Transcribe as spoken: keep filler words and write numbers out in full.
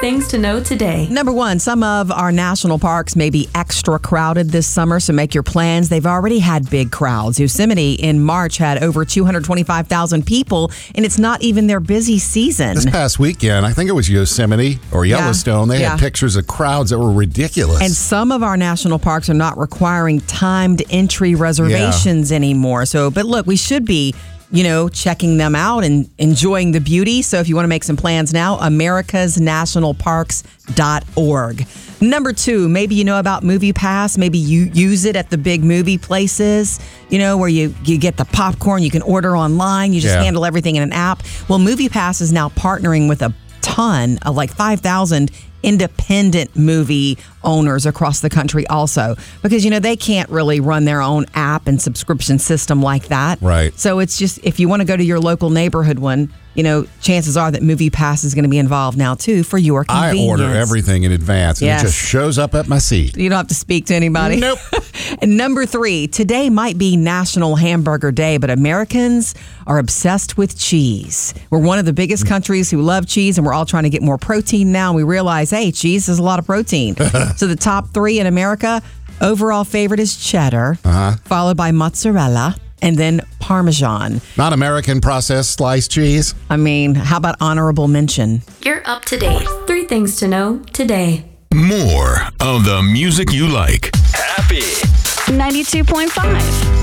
things to know today. Number one, some of our national parks may be extra crowded this summer, so make your plans. They've already had big crowds. Yosemite in March had over two hundred twenty-five thousand people, and it's not even their busy season. This past weekend, I think it was Yosemite or Yellowstone, yeah, they yeah. had pictures of crowds that were ridiculous. And some of our national parks are not requiring timed entry reservations yeah. anymore. So, but look, we should be, you know, checking them out and enjoying the beauty. So if you want to make some plans now, americas national parks dot org. Number two, maybe you know about MoviePass. Maybe you use it at the big movie places, you know, where you, you get the popcorn, you can order online, you just yeah. handle everything in an app. Well, MoviePass is now partnering with a ton of like five thousand independent movie owners across the country also, because, you know, they can't really run their own app and subscription system like that. Right. So it's just, if you want to go to your local neighborhood one, you know, chances are that MoviePass is going to be involved now, too, for your convenience. I order everything in advance, and yes. it just shows up at my seat. You don't have to speak to anybody. Nope. And number three, today might be National Hamburger Day, but Americans are obsessed with cheese. We're one of the biggest countries who love cheese, and we're all trying to get more protein now. And we realize, hey, cheese is a lot of protein. So the top three in America, overall favorite is cheddar, uh-huh. followed by mozzarella, and then Parmesan. Not American processed sliced cheese? I mean, how about honorable mention? You're up to date. Three things to know today. More of the music you like. Happy ninety-two point five